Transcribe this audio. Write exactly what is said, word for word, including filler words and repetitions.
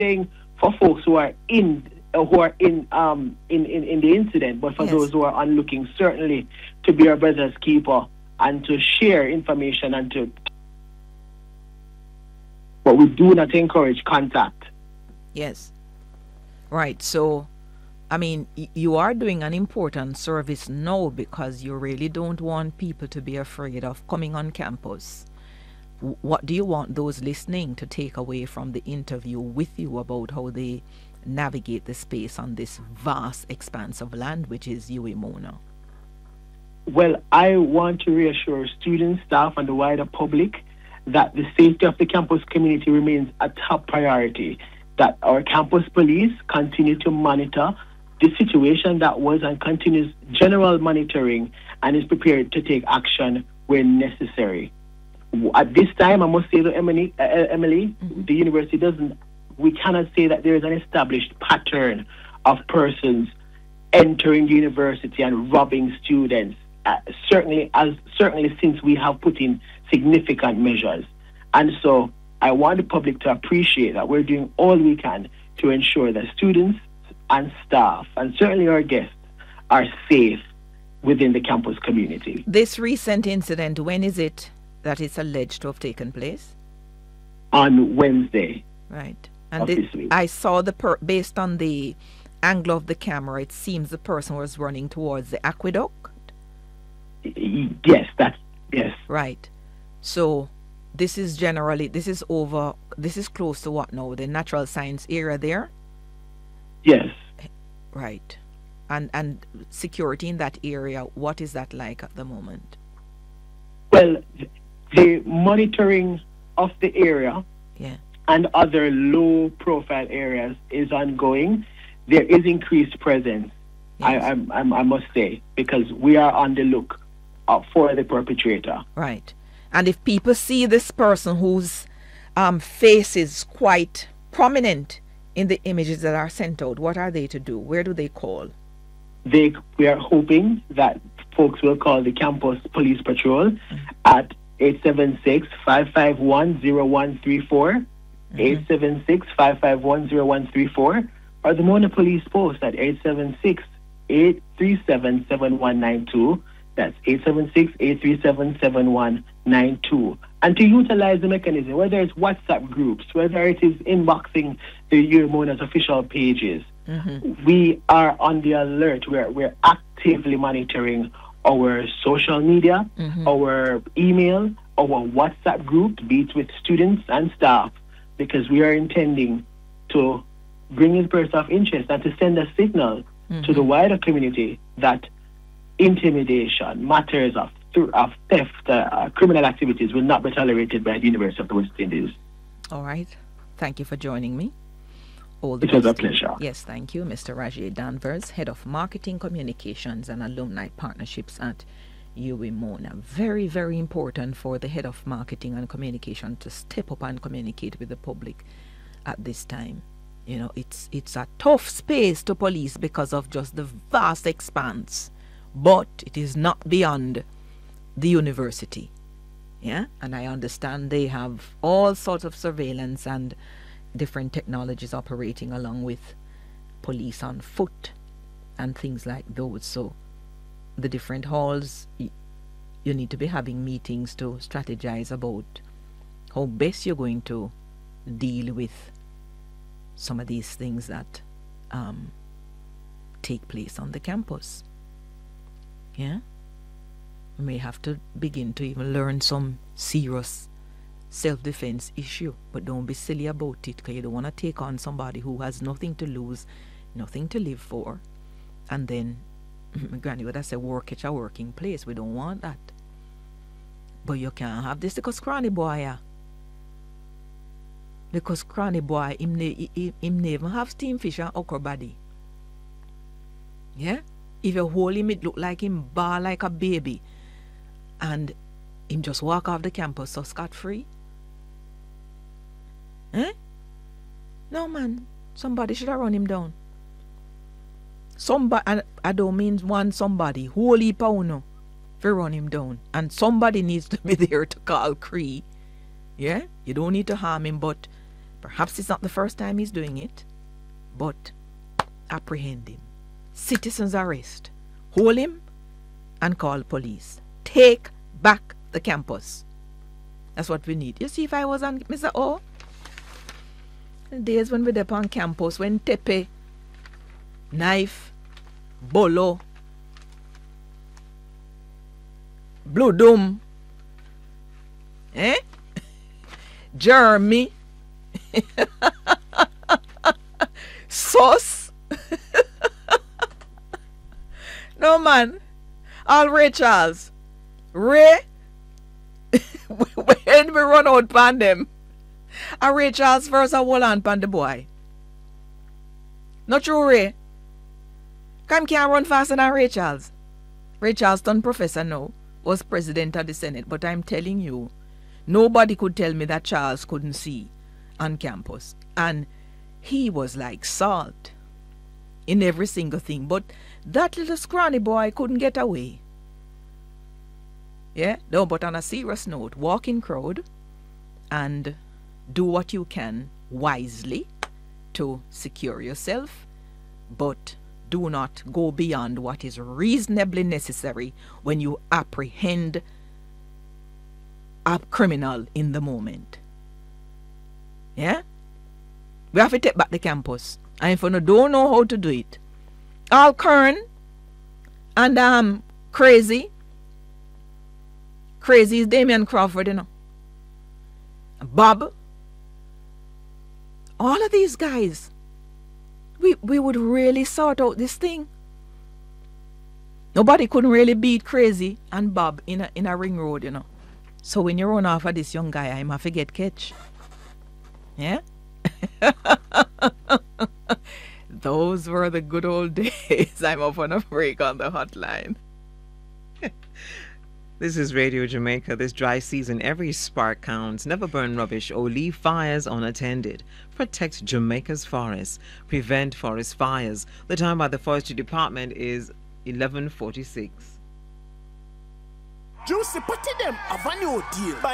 saying for folks who are in uh, who are in um in, in, in the incident, but for Yes. those who are onlooking, certainly to be our brother's keeper and to share information and to. But we do not encourage contact. Yes. Right. So, I mean, y- you are doing an important service now because you really don't want people to be afraid of coming on campus. W- What do you want those listening to take away from the interview with you about how they navigate the space on this vast expanse of land, which is U A Mona? Well, I want to reassure students, staff, and the wider public that the safety of the campus community remains a top priority, that our campus police continue to monitor the situation that was and continues general monitoring and is prepared to take action where necessary. W- At this time, I must say that Emily, uh, Emily Mhm. the university doesn't, we cannot say that there is an established pattern of persons entering the university and robbing students. Uh, certainly, as certainly since we have put in significant measures, and so I want the public to appreciate that we're doing all we can to ensure that students and staff, and certainly our guests, are safe within the campus community. This recent incident, when is it that it's alleged to have taken place? On Wednesday Right. And of it, this week, I saw the per- based on the angle of the camera, it seems the person was running towards the aqueduct. Y- yes, that's yes, Right. So this is generally this is over this is close to what now? The natural science area there? yes. Right. And and security in that area, what is that like at the moment? Well, the monitoring of the area Yeah. and other low-profile areas is ongoing. There is increased presence, I, Yes. I, I, I must say, because we are on the look uh, for the perpetrator. Right. And if people see this person whose um, face is quite prominent in the images that are sent out, what are they to do? Where do they call? They, we are hoping that folks will call the campus police patrol at eight seven six, five five one, zero one three four, eight seven six, five five one, zero one three four, or the Mona Police Post at eight seven six, eight three seven, seven one nine two. That's eight seven six, eight three seven, seven one nine two. And to utilize the mechanism, whether it's WhatsApp groups, whether it is inboxing the U M Ona's official pages, Mm-hmm. we are on the alert. We're, we're actively monitoring our social media, Mhm. our email, our WhatsApp group, be it with students and staff, because we are intending to bring in person of interest and to send a signal to the wider community that intimidation, matters of, of theft, uh, uh, criminal activities will not be tolerated by the University of the West Indies. All right. Thank you for joining me. All the It was a best to you. pleasure. Yes, thank you, Mister Rajay Danvers, Head of Marketing Communications and Alumni Partnerships at U A Mona. Very, very important for the Head of Marketing and Communication to step up and communicate with the public at this time. You know, it's it's a tough space to police because of just the vast expanse, but it is not beyond the university. Yeah, and I understand they have all sorts of surveillance and different technologies operating along with police on foot and things like those. So the different halls, y- you need to be having meetings to strategize about how best you're going to deal with some of these things that um, take place on the campus. Yeah, we may have to begin to even learn some serious self-defense issue, but don't be silly about it, because you don't want to take on somebody who has nothing to lose, nothing to live for, and then granny would have said work at a working place. We don't want that. But you can't have this because cranny boy, yeah. Because cranny boy, him, ne- him, him never have steam fish and okra body. Yeah? If you hold him, it look like him bar like a baby, and him just walk off the campus so scot-free. Eh? No, man. Somebody should have run him down. Somebody, and I don't mean one somebody, whole heap of uno, to run him down. And somebody needs to be there to call Cree. Yeah? You don't need to harm him, but Perhaps it's not the first time he's doing it, but apprehend him. Citizens arrest. Hold him and call police. Take back the campus. That's what we need. You see, if I was on Mister O, the days when we were on campus, when tepe, knife, bolo, blue doom, eh? Jeremy, sauce. No man, all Ray Charles, Ray. When we run out pan them, and Ray Charles first a hold on pan the boy. Not true, Ray. Come can't run faster than Ray Charles. Ray Charles done professor now, was president of the Senate, but I'm telling you, nobody could tell me that Charles couldn't see on campus. And he was like salt in every single thing. But that little scrawny boy couldn't get away. Yeah? No, but on a serious note, walk in crowd and do what you can wisely to secure yourself, but do not go beyond what is reasonably necessary when you apprehend a criminal in the moment. Yeah? We have to take back the campus. And if you don't know how to do it, all Kern and um crazy, crazy is Damian Crawford, you know. Bob, all of these guys, we we would really sort out this thing. Nobody couldn't really beat Crazy and Bob in a in a ring road, you know. So when you run off of this young guy, I'm have to get catch. Yeah? Those were the good old days. I'm off on a break on the hotline. This is Radio Jamaica. This dry season, every spark counts. Never burn rubbish or leave fires unattended. Protect Jamaica's forests. Prevent forest fires. The time by the Forestry Department is eleven forty-six. Juicy, put them a new deal.